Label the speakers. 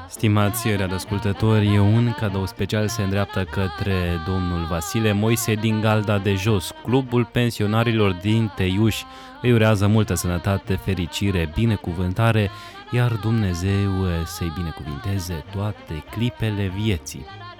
Speaker 1: Stimați radioascultători, un cadou special se îndreaptă către domnul Vasile Moise din Galda de Jos. Clubul pensionarilor din Teiuș îi urează multă sănătate, fericire, binecuvântare, iar Dumnezeu să-i binecuvinteze toate clipele vieții.